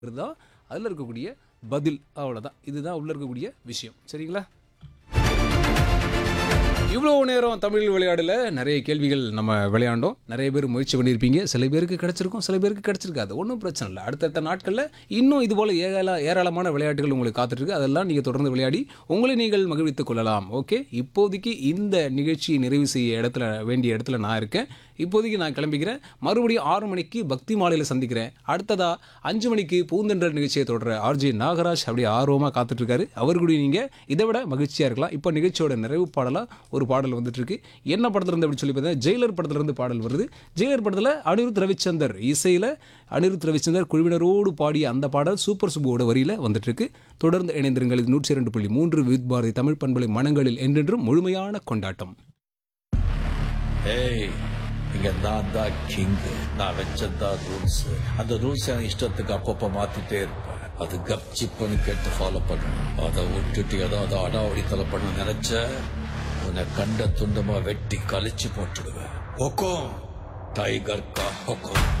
தான் அதில் இருக்கக்கூடிய பதில். அவ்வளோதான், இதுதான் உள்ள இருக்கக்கூடிய விஷயம். சரிங்களா? இவ்வளோ நேரம் தமிழ் விளையாடல நிறைய கேள்விகள் நம்ம விளையாண்டோம். நிறைய பேர் முயற்சி பண்ணியிருப்பீங்க. சில பேருக்கு கிடச்சிருக்கும், சில பேருக்கு கிடச்சிருக்காது. ஒன்றும் பிரச்சனை இல்லை. அடுத்தடுத்த நாட்களில் இன்னும் இதுபோல் ஏராளமான விளையாட்டுகள் உங்களுக்கு காத்துட்ருக்கு. அதெல்லாம் நீங்கள் தொடர்ந்து விளையாடி உங்களை நீங்கள் மகிழ்வித்துக் கொள்ளலாம். ஓகே, இப்போதைக்கு இந்த நிகழ்ச்சியை நிறைவு செய்ய வேண்டிய இடத்துல நான் இருக்கேன். இப்போதைக்கு நான் கிளம்பிக்கிறேன். மறுபடியும் 6 மணிக்கு பக்தி மாலையில் சந்திக்கிறேன். அடுத்ததாக 5 மணிக்கு பூந்தென்றல் நிகழ்ச்சியை தொடர ஆர்ஜே நாகராஜ் அப்படியே ஆர்வமாக காத்துட்ருக்காரு. அவர்களுடைய நீங்கள் இதை விட மகிழ்ச்சியாக இருக்கலாம். இப்போ நிகழ்ச்சியோட நிறைவு பாடலாக ஒரு பாடல் வந்துட்டுருக்கு. என்ன படத்தில் இருந்து அப்படின்னு சொல்லி பார்த்தீங்கன்னா ஜெயிலர் படத்துலேருந்து பாடல் வருது. ஜெயிலர் படத்தில் அனிருத் ரவிச்சந்தர் இசையில் அனிருத் ரவிச்சந்தர் குழுவினரோடு பாடிய அந்த பாடல் சூப்பர் சுப்புவோட வரியில் வந்துட்டுருக்கு. தொடர்ந்து இணைந்திருங்கள். இது 102.3 வித் பாரதி தமிழ் பண்பலை மனங்களில் என்றென்றும் முழுமையான கொண்டாட்டம். இங்க நான் தான் கிங். நான் வச்சதான் ரூல்ஸ். அந்த ரூல்ஸ் என் இஷ்டத்துக்கு அப்பப்ப மாத்திட்டே இருப்பேன். அது கப்சிப்புன்னு கேட்டு ஃபாலோ பண்ணணும். அதை விட்டுட்டு ஏதாவது அடாவடித்தலை பண்ண நினைச்ச உன்னை கண்ட துண்டமா வெட்டி கழிச்சு போட்டுடுவேன். ஹொக்கம் டைகர் கா ஹொக்கம்.